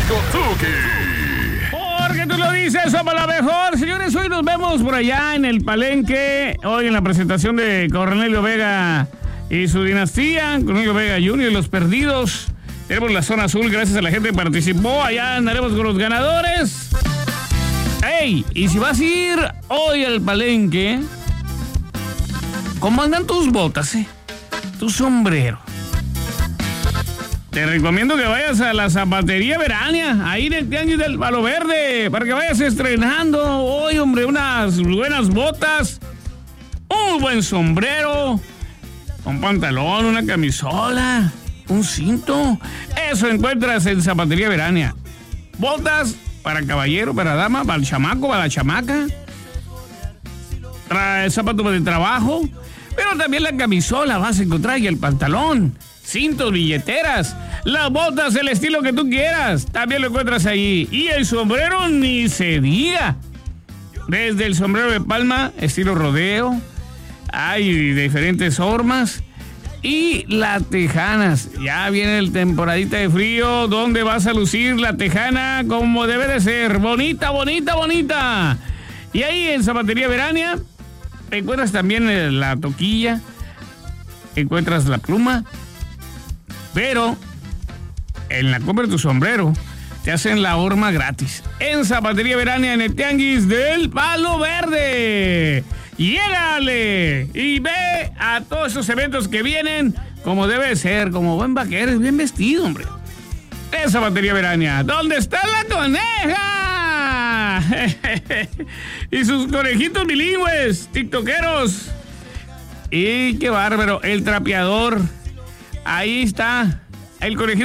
Chico Tuki. Porque tú lo dices, somos la mejor. Señores, hoy nos vemos por allá en el Palenque. Hoy en la presentación de Cornelio Vega y su dinastía. Cornelio Vega Jr. y los perdidos. Tenemos la zona azul, gracias a la gente que participó. Allá andaremos con los ganadores. ¡Ey! Y si vas a ir hoy al Palenque, ¿cómo andan tus botas, tu sombrero? Te recomiendo que vayas a la Zapatería Verania, ahí en el Tianguis del Palo Verde, para que vayas estrenando hoy, hombre, unas buenas botas, un buen sombrero, un pantalón, una camisola, un cinto. Eso encuentras en Zapatería Verania. Botas para caballero, para dama, para el chamaco, para la chamaca. Trae zapatos de trabajo, pero también la camisola vas a encontrar y el pantalón. Cintos, billeteras, las botas, el estilo que tú quieras, también lo encuentras ahí. Y el sombrero ni se diga. Desde el sombrero de palma, estilo rodeo, hay diferentes formas. Y las tejanas, ya viene el temporadita de frío, donde vas a lucir la tejana como debe de ser, bonita, bonita, bonita. Y ahí en Zapatería Verania, encuentras también la toquilla, encuentras la pluma. Pero en la compra de tu sombrero te hacen la horma gratis. En Zapatería Verania, en el Tianguis del Palo Verde. ¡Llégale! Y ve a todos esos eventos que vienen como debe ser, como buen vaquero, bien vestido, hombre. En Zapatería Verania, ¿dónde está la coneja? Y sus conejitos bilingües, tiktokeros. Y qué bárbaro, el trapeador. Ahí está el conejito.